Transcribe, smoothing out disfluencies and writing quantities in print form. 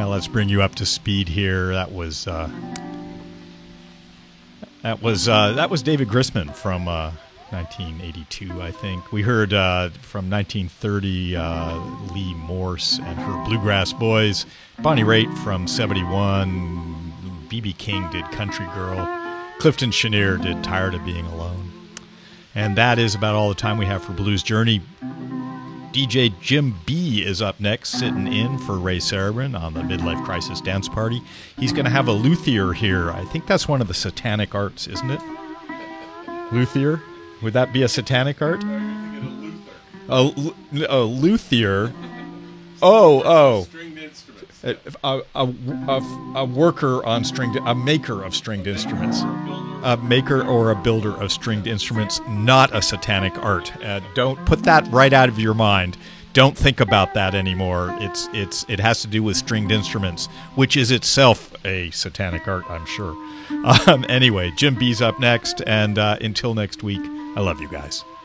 let's bring you up to speed here. That was David Grisman from 1982, I think. We heard from 1930 Lee Morse and her Bluegrass Boys. Bonnie Raitt from 71. B.B. King did Country Girl. Clifton Chenier did Tired of Being Alone. And that is about all the time we have for Blues Journey. DJ Jim B is up next, sitting in for Ray Cerebrin on the Midlife Crisis Dance Party. He's going to have a luthier here. I think that's one of the satanic arts, isn't it? Luthier? Would that be a satanic art? A luthier? Oh. A worker on a maker of stringed instruments. A maker or a builder of stringed instruments, not a satanic art. Don't put that right out of your mind. Don't think about that anymore. It has to do with stringed instruments, which is itself a satanic art, I'm sure. Anyway, Jim B's up next, and until next week, I love you guys.